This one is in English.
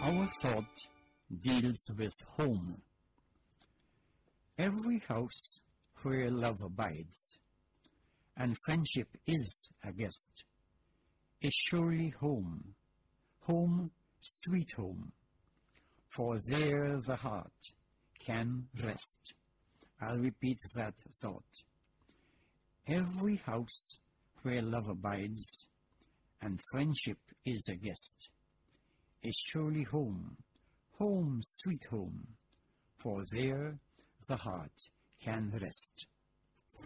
Our thought deals with home. Every house where love abides, and friendship is a guest, is surely home, home, sweet home, for there the heart can rest. I'll repeat that thought. Every house where love abides, and friendship is a guest, is surely home, home, sweet home, for there the heart can rest.